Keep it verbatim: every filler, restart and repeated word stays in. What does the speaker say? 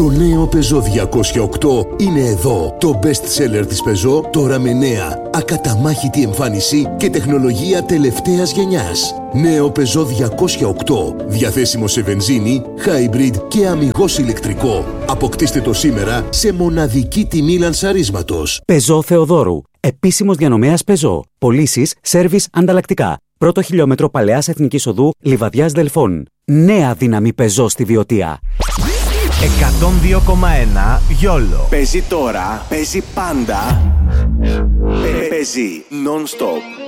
Το νέο Peugeot διακόσια οκτώ είναι εδώ. Το best seller της Peugeot, τώρα με νέα, ακαταμάχητη εμφάνιση και τεχνολογία τελευταίας γενιάς. Νέο Peugeot διακόσια οκτώ, διαθέσιμο σε βενζίνη, hybrid και αμιγώς ηλεκτρικό. Αποκτήστε το σήμερα σε μοναδική τιμή λανσαρίσματος. Peugeot Θεοδόρου. Επίσημος διανομέας Peugeot. Πωλήσεις, σέρβις, ανταλλακτικά. Πρώτο χιλιόμετρο Παλαιάς Εθνικής Οδού, Λιβαδιάς Δελφών. Νέα δύναμη Peugeot στη Βιωτία. εκατόν δύο κόμμα ένα Γιόλο. Παίζει τώρα, παίζει πάντα. Παίζει non-stop.